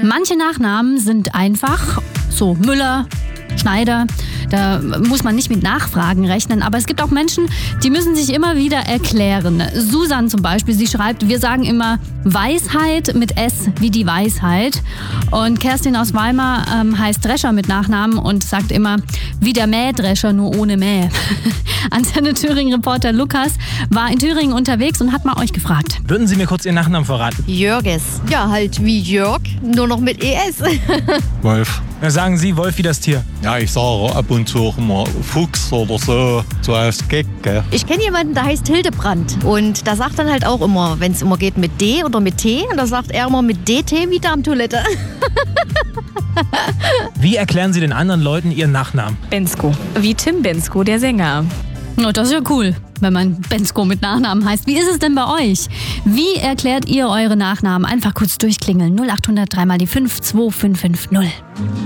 Manche Nachnamen sind einfach, so Müller, Schneider, da muss man nicht mit Nachfragen rechnen. Aber es gibt auch Menschen, die müssen sich immer wieder erklären. Susan zum Beispiel, sie schreibt, wir sagen immer Weisheit mit S wie die Weisheit. Und Kerstin aus Weimar heißt Drescher mit Nachnamen und sagt immer, wie der Mähdrescher, nur ohne Mäh. Antenne Thüringen-Reporter Lukas war in Thüringen unterwegs und hat mal euch gefragt. Würden Sie mir kurz Ihren Nachnamen verraten? Jörges. Ja, halt wie Jörg, nur noch mit ES. Wolf. Na, sagen Sie Wolf wie das Tier. Ja, ich sage ab und zu auch immer Fuchs oder so als Gag, gell? Ich kenne jemanden, der heißt Hildebrand. Und da sagt dann halt auch immer, wenn es immer geht mit D oder mit T, und da sagt er immer mit DT wie Darmtoilette. Wie erklären Sie den anderen Leuten Ihren Nachnamen? Bensko. Wie Tim Bensko, der Sänger. Oh, das ist ja cool, wenn man Bensko mit Nachnamen heißt. Wie ist es denn bei euch? Wie erklärt ihr eure Nachnamen? Einfach kurz durchklingeln. 0800 3 mal die 5 2550.